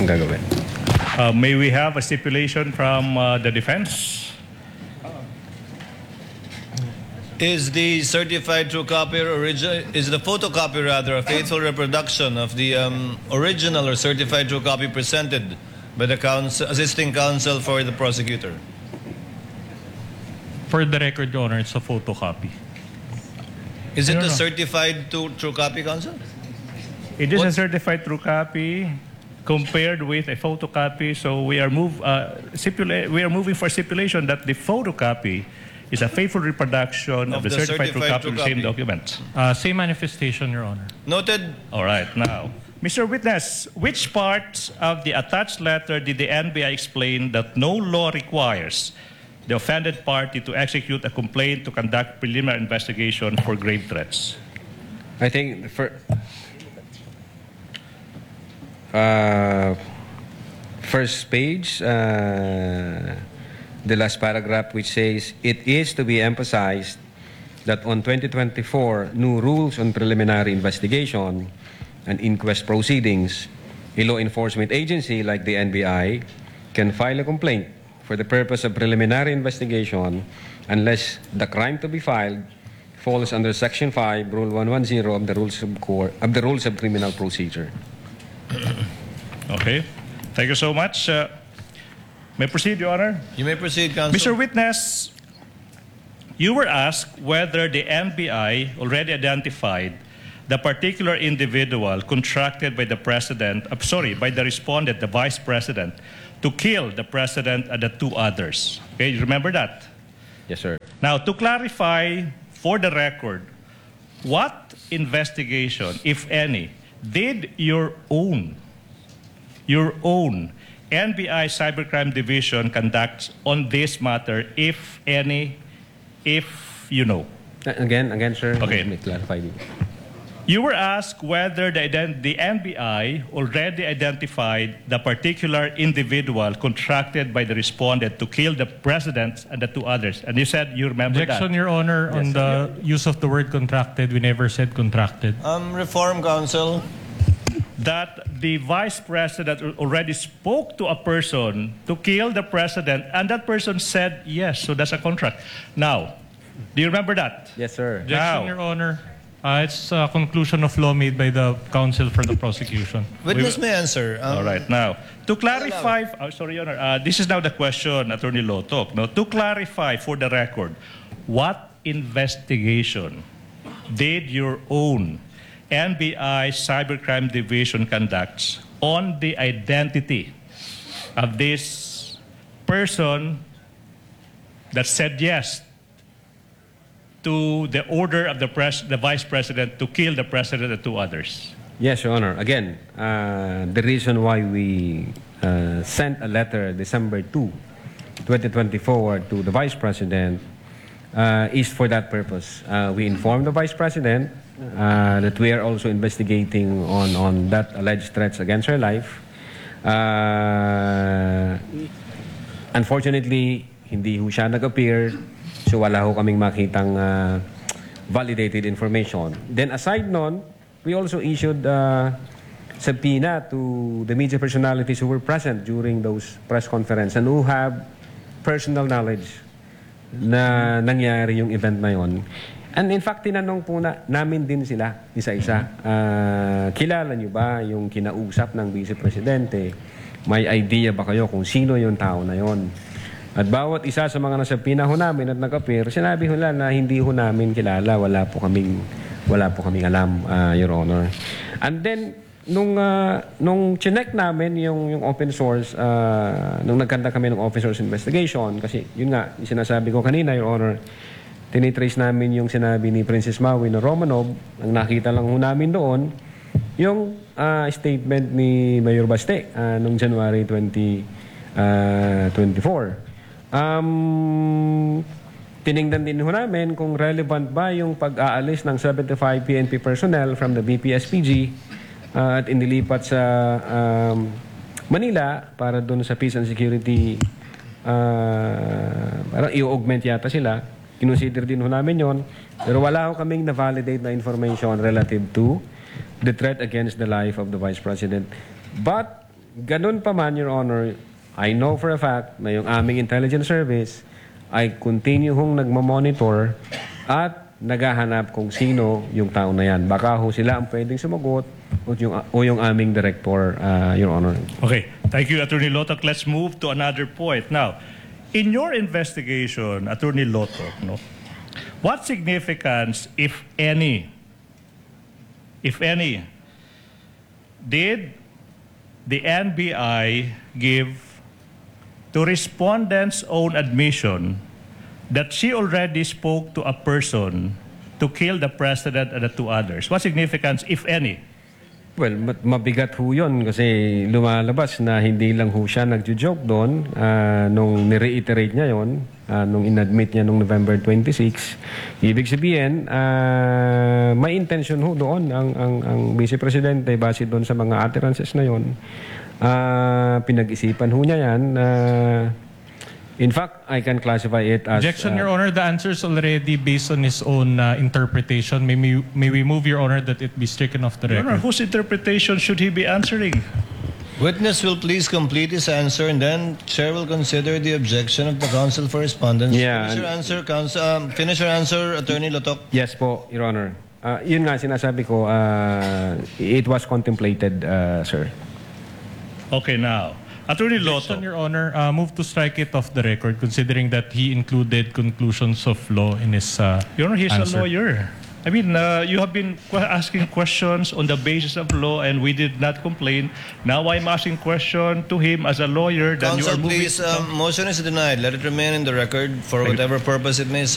ang gagawin. May we have a stipulation from the defense? Is the certified true copy is the photocopy rather a faithful reproduction of the original or certified true copy presented by the assisting counsel for the prosecutor? For the record, Your Honor, it's a photocopy. Is it a certified true copy, counsel? It is a certified true copy compared with a photocopy. So we are moving for stipulation that the photocopy is a faithful reproduction of the certified true copy of the same document. Same manifestation, Your Honor. Noted. All right. Now, Mr. Witness, which part of the attached letter did the NBI explain that no law requires the offended party to execute a complaint to conduct preliminary investigation for grave threats? I think first page, the last paragraph, which says, it is to be emphasized that on 2024 new rules on preliminary investigation and inquest proceedings, a law enforcement agency like the NBI can file a complaint for the purpose of preliminary investigation unless the crime to be filed falls under Section 5, Rule 110 of the Rules of Criminal Procedure. Okay. Thank you so much. May I proceed, Your Honor? You may proceed, counsel. Mr. Witness, you were asked whether the NBI already identified the particular individual contracted by the President, by the respondent, the Vice President, to kill the President and the two others. Okay, you remember that? Yes, sir. Now, to clarify for the record, what investigation, if any, did your own NBI Cybercrime Division conducts on this matter, if any, if you know? Again, sir. Okay. Let me clarify. You were asked whether the NBI already identified the particular individual contracted by the respondent to kill the President and the two others. And you said you remember Objection, that. Your Honor, Yes, on the use of the word contracted. We never said contracted. Reform, counsel. That the Vice President already spoke to a person to kill the President, and that person said yes, so that's a contract. Now, do you remember that? Yes, sir. Objection, Now, Your Honor. It's a conclusion of law made by the counsel for the prosecution. Witness may answer. All right. Now, to clarify, sorry, Your Honor, this is now the question, Attorney Lotok. No, to clarify for the record, what investigation did your own NBI Cybercrime Division conduct on the identity of this person that said yes to the order of the Vice President to kill the President and two others? Yes, Your Honor. Again, the reason why we sent a letter December 2, 2024 to the Vice President is for that purpose. We informed the Vice President that we are also investigating on that alleged threats against her life. Unfortunately, hindi ho siya nag-appear, so wala ho kaming makitang validated information. Then aside nun, we also issued subpoena to the media personalities who were present during those press conference and who have personal knowledge na nangyari yung event na yon. And in fact, tinanong po namin din sila isa-isa. Kilala niyo ba yung kinausap ng Vice Presidente? May idea ba kayo kung sino yung tao na yon? At bawat isa sa mga nasabina ho namin at nag-appear, sinabi ho na hindi ho namin kilala, wala po kaming alam, Your Honor. And then nung chinek namin yung open source, nung nagkanta kami ng open source investigation, kasi yun nga, sinasabi ko kanina, Your Honor, tinitrace namin yung sinabi ni Princess Maui na Romanov, ang nakita lang ho namin doon, yung statement ni Mayor Baste noong January 2024. Tiningnan din ho namin kung relevant ba yung pag-aalis ng 75 PNP personnel from the BPSPG at inilipat sa Manila para doon sa peace and security, parang i-augment yata sila. Kinonsider din ho namin yon, pero wala ho kaming na-validate na information relative to the threat against the life of the Vice President. But Ganun pa man, Your Honor, I know for a fact na yung aming intelligence service ay continue hong nagmamonitor at naghahanap kung sino yung tao na yan. Baka ho sila ang pwedeng sumagot o yung aming director, Your Honor. Okay. Thank you, Attorney Lotok. Let's move to another point. Now, in your investigation, Attorney Lotok, no, what significance, if any, did the NBI give to respondent's own admission that she already spoke to a person to kill the president and the two others? What significance, if any? Well, mabigat ho yun kasi lumalabas na hindi lang ho siya nagjo-joke doon nung nireiterate niya yon nung inadmit niya nung November 26. Ibig sabihin, may intention ho doon ang Vice Presidente base doon sa mga utterances na yon. Pinag-isipan ho niya yan. In fact, I can classify it as... Objection, Your Honor. The answer is already based on his own interpretation. May we move, Your Honor, that it be stricken off the Your Honor, record? whose interpretation should he be answering? Witness will please complete his answer, and then Chair will consider the objection of the counsel for respondents. Yeah, Finish your answer, finish your answer, Attorney Lotok. Yes po, Your Honor. Yun nga, sinasabi ko, it was contemplated, sir. Okay, now, Attorney Objection, Lotok. Your Honor. Move to strike it off the record, considering that he included conclusions of law in his Your Honor, he's answer. a lawyer. I mean, you have been asking questions on the basis of law, and we did not complain. Now I'm asking question to him as a lawyer. Then you Counsel, are moving. please, motion is denied. Let it remain in the record for whatever purpose it may serve.